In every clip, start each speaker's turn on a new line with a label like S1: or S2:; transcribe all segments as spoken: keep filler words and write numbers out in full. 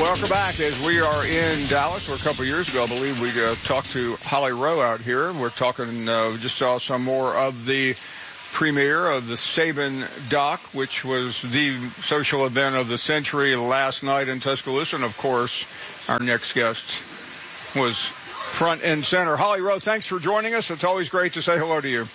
S1: welcome back. As we are in Dallas, where a couple of years ago, I believe we uh, talked to Holly Rowe out here. We're talking, uh, we just saw some more of the premiere of the Saban doc, which was the social event of the century last night in Tuscaloosa. And, of course, our next guest was front and center. Holly Rowe, thanks for joining us. It's always great to say hello to you.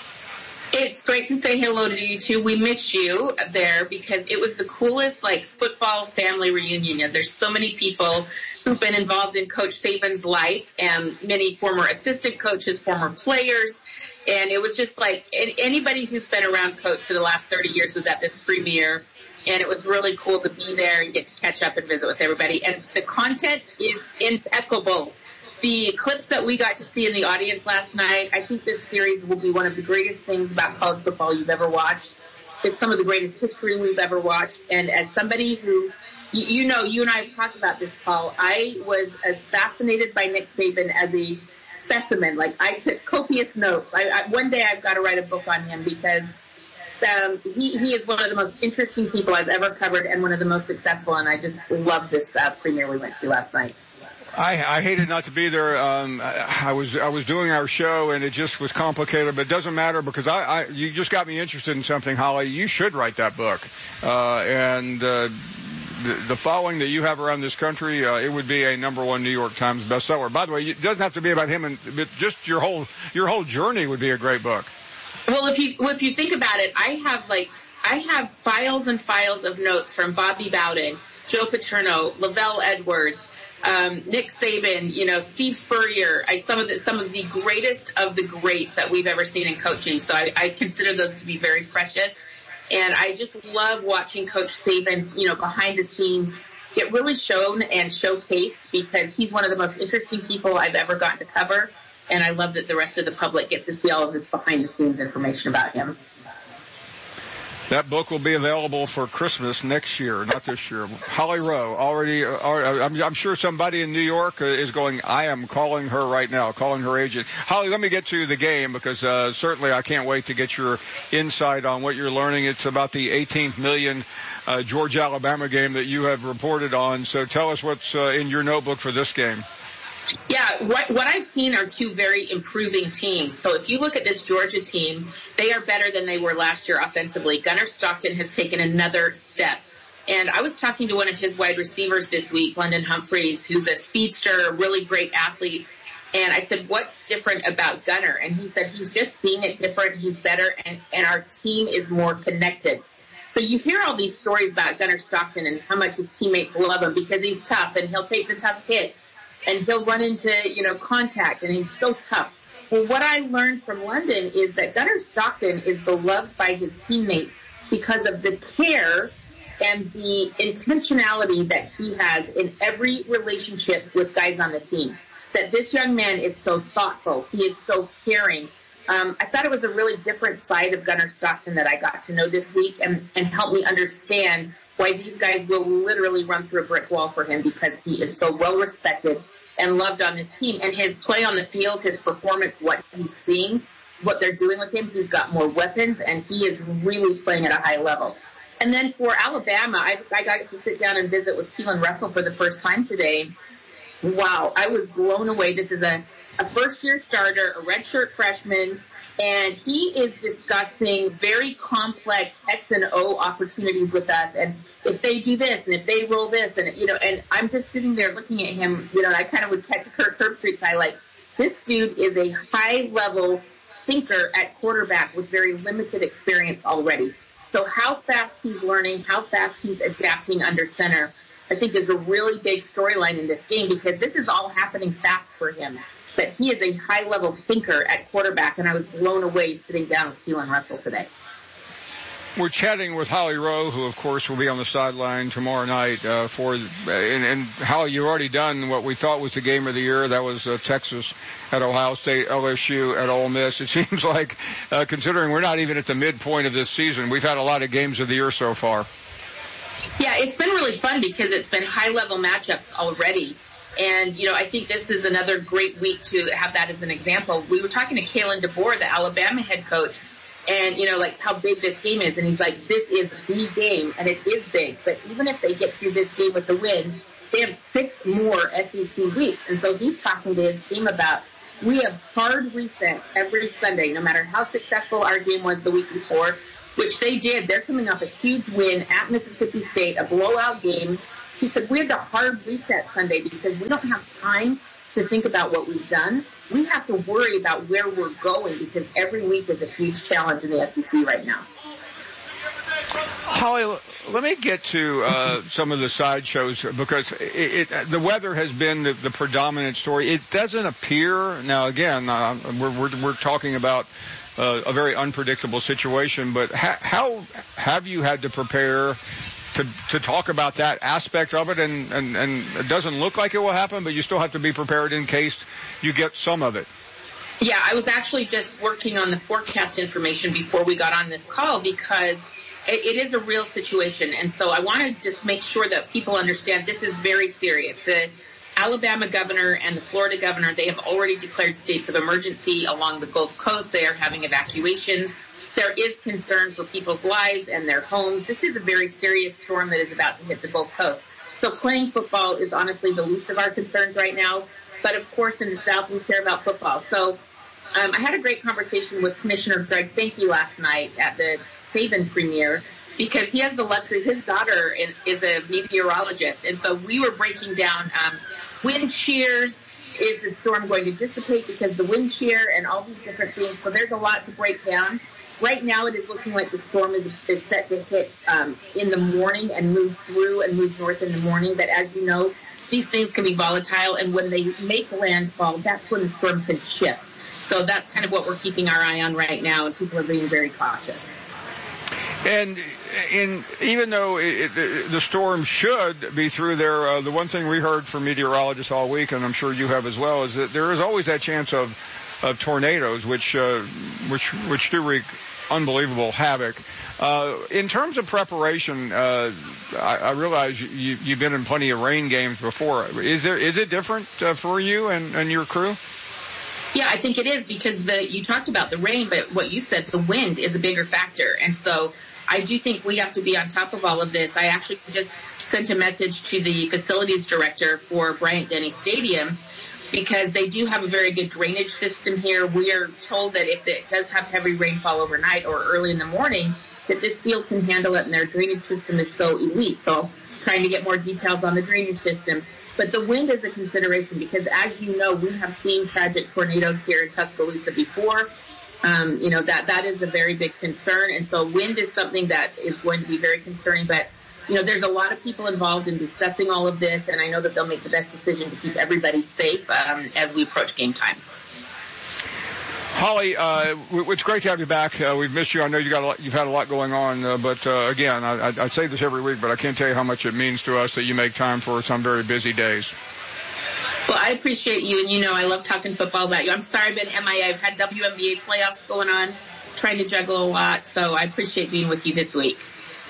S2: It's great to say hello to you, too. We missed you there because it was the coolest, like, football family reunion. There's so many people who've been involved in Coach Saban's life, and many former assistant coaches, former players. And it was just like anybody who's been around Coach for the last thirty years was at this premiere. And it was really cool to be there and get to catch up and visit with everybody. And the content is impeccable. The clips that we got to see in the audience last night, I think this series will be one of the greatest things about college football you've ever watched. It's some of the greatest history we've ever watched. And as somebody who, you, you know, you and I have talked about this, Paul, I was as fascinated by Nick Saban as a specimen. Like, I took copious notes. I, I, one day I've got to write a book on him because um, he, he is one of the most interesting people I've ever covered and one of the most successful. And I just love this uh, premiere we went to last night.
S1: I, I hated not to be there. Um, I, I was I was doing our show, and it just was complicated. But it doesn't matter because I, I you just got me interested in something, Holly. You should write that book. Uh, and uh, the, the following that you have around this country, uh, it would be a number one New York Times bestseller. By the way, it doesn't have to be about him, and but just your whole your whole journey would be a great book.
S2: Well, if you if you think about it, I have like I have files and files of notes from Bobby Bowden, Joe Paterno, Lavelle Edwards. Um, Nick Saban, you know, Steve Spurrier, I, some of the, some of the greatest of the greats that we've ever seen in coaching. So I, I consider those to be very precious. And I just love watching Coach Saban, you know, behind the scenes get really shown and showcased because he's one of the most interesting people I've ever gotten to cover. And I love that the rest of the public gets to see all of this behind the scenes information about him.
S1: That book will be available for Christmas next year, not this year. Holly Rowe, already, uh, I'm, I'm sure somebody in New York uh, is going, I am calling her right now, calling her agent. Holly, let me get to the game because uh, certainly I can't wait to get your insight on what you're learning. It's about the eighteenth million uh, Georgia-Alabama game that you have reported on. So tell us what's uh, in your notebook for this game.
S2: Yeah, what, what I've seen are two very improving teams. So if you look at this Georgia team, they are better than they were last year offensively. Gunnar Stockton has taken another step. And I was talking to one of his wide receivers this week, London Humphreys, who's a speedster, a really great athlete. And I said, what's different about Gunnar? And he said, he's just seeing it different. He's better. And, and our team is more connected. So you hear all these stories about Gunnar Stockton and how much his teammates love him because he's tough and he'll take the tough hit. And he'll run into, you know, contact, and he's so tough. Well, what I learned from London is that Gunnar Stockton is beloved by his teammates because of the care and the intentionality that he has in every relationship with guys on the team. That this young man is so thoughtful. He is so caring. Um, I thought it was a really different side of Gunnar Stockton that I got to know this week and, and helped me understand why these guys will literally run through a brick wall for him because he is so well respected and loved on his team. And his play on the field, his performance, what he's seeing, what they're doing with him, he's got more weapons, and he is really playing at a high level. And then for Alabama, I, I got to sit down and visit with Keelan Russell for the first time today. Wow, I was blown away. This is a, a first-year starter, a redshirt freshman, and he is discussing very complex X and O opportunities with us. And if they do this, and if they roll this, and, you know, and I'm just sitting there looking at him, you know, and I kind of would catch Kirk Herbstreit's eye like, this dude is a high-level thinker at quarterback with very limited experience already. So how fast he's learning, how fast he's adapting under center, I think is a really big storyline in this game because this is all happening fast for him. But he is a high-level thinker at quarterback, and I was blown away sitting down with Keelan Russell today.
S1: We're chatting with Holly Rowe, who, of course, will be on the sideline tomorrow night uh, for, and, and Holly, you've already done what we thought was the game of the year. That was uh, Texas at Ohio State, L S U at Ole Miss. It seems like, uh, considering we're not even at the midpoint of this season, we've had a lot of games of the year so far.
S2: Yeah, it's been really fun because it's been high-level matchups already. And, you know, I think this is another great week to have that as an example. We were talking to Kalen DeBoer, the Alabama head coach, and, you know, like how big this game is. And he's like, this is the game, and it is big. But even if they get through this game with the win, they have six more S E C weeks. And so he's talking to his team about, we have hard resets every Sunday, no matter how successful our game was the week before, which they did. They're coming off a huge win at Mississippi State, a blowout game. He said, we have to hard reset Sunday because we don't have time to think about what we've done. We have to worry about where we're going because every week is a huge challenge in the S E C right now.
S1: Holly, let me get to uh, some of the sideshows because it, it, the weather has been the, the predominant story. It doesn't appear, now again, uh, we're, we're, we're talking about uh, a very unpredictable situation, but ha- how have you had to prepare to to talk about that aspect of it? And, and, and it doesn't look like it will happen, but you still have to be prepared in case you get some of it.
S2: Yeah, I was actually just working on the forecast information before we got on this call because it, it is a real situation. And so I want to just make sure that people understand this is very serious. The Alabama governor and the Florida governor, they have already declared states of emergency along the Gulf Coast. They are having evacuations. There is concern for people's lives and their homes. This is a very serious storm that is about to hit the Gulf Coast. So playing football is honestly the least of our concerns right now. But, of course, in the South, we care about football. So um, I had a great conversation with Commissioner Greg Sankey last night at the Saban premiere because he has the luxury. His daughter is a meteorologist. And so we were breaking down um, wind shears. Is the storm going to dissipate because the wind shear and all these different things? So there's a lot to break down. Right now, it is looking like the storm is, is set to hit um, in the morning and move through and move north in the morning. But as you know, these things can be volatile, and when they make landfall, that's when the storm can shift. So that's kind of what we're keeping our eye on right now, and people are being very cautious.
S1: And in, even though it, it, the storm should be through there, uh, the one thing we heard from meteorologists all week, and I'm sure you have as well, is that there is always that chance of of tornadoes, which uh, which which do wreak unbelievable havoc. Uh, in terms of preparation, uh, I, I realize you, you've been in plenty of rain games before. Is there is it different uh, for you and, and your crew?
S2: Yeah, I think it is because the you talked about the rain, but what you said, the wind is a bigger factor, and so I do think we have to be on top of all of this. I actually just sent a message to the facilities director for Bryant-Denny Stadium, because they do have a very good drainage system here. We are told that if it does have heavy rainfall overnight or early in the morning, that this field can handle it, and their drainage system is so elite. So trying to get more details on the drainage system. But the wind is a consideration because, as you know, we have seen tragic tornadoes here in Tuscaloosa before. Um, you know, that that is a very big concern. And so wind is something that is going to be very concerning. But you know, there's a lot of people involved in discussing all of this, and I know that they'll make the best decision to keep everybody safe um, as we approach game time.
S1: Holly, uh, it's great to have you back. Uh, we've missed you. I know you got a lot, you've had a lot going on, uh, but uh, again, I, I, I say this every week, but I can't tell you how much it means to us that you make time for some very busy days.
S2: Well, I appreciate you, and you know I love talking football about you. I'm sorry I've been M I A. I've had W N B A playoffs going on, trying to juggle a lot, so I appreciate being with you this week.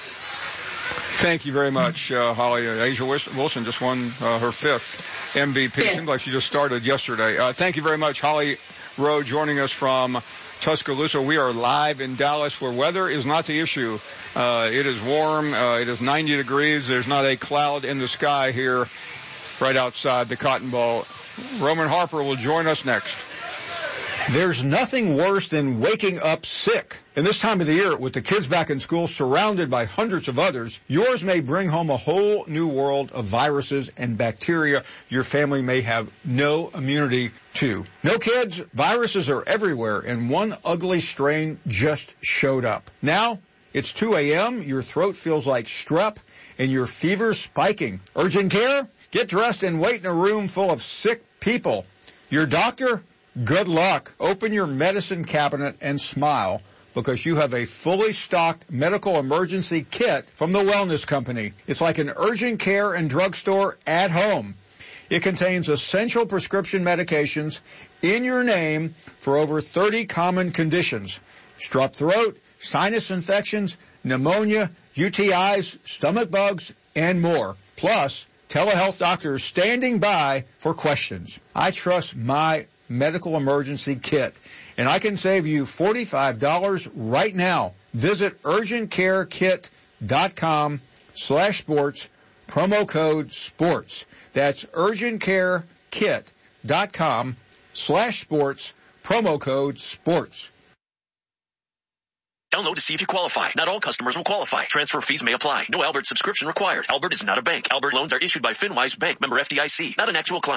S1: Thank you very much, uh, Holly. Uh, A'ja Wilson just won uh, her fifth M V P. It seems like she just started yesterday. Uh, thank you very much, Holly Rowe, joining us from Tuscaloosa. We are live in Dallas, where weather is not the issue. Uh, it is warm. Uh, it is ninety degrees. There's not a cloud in the sky here right outside the Cotton Bowl. Roman Harper will join us next.
S3: There's nothing worse than waking up sick. And this time of the year, with the kids back in school, surrounded by hundreds of others, yours may bring home a whole new world of viruses and bacteria your family may have no immunity to. No, kids, viruses are everywhere, and one ugly strain just showed up. Now, it's two a.m., your throat feels like strep, and your fever's spiking. Urgent care? Get dressed and wait in a room full of sick people. Your doctor? Good luck. Open your medicine cabinet and smile, because you have a fully stocked medical emergency kit from the Wellness Company. It's like an urgent care and drugstore at home. It contains essential prescription medications in your name for over thirty common conditions: strep throat, sinus infections, pneumonia, U T Is, stomach bugs, and more. Plus, telehealth doctors standing by for questions. I trust my medical emergency kit, and I can save you forty-five dollars right now. Visit urgentcarekit.com slash sports promo code SPORTS. That's urgentcarekit.com slash sports, promo code SPORTS.
S4: Download to see if you qualify. Not all customers will qualify. Transfer fees may apply. No Albert subscription required. Albert is not a bank. Albert loans are issued by FinWise Bank, member F D I C, not an actual client.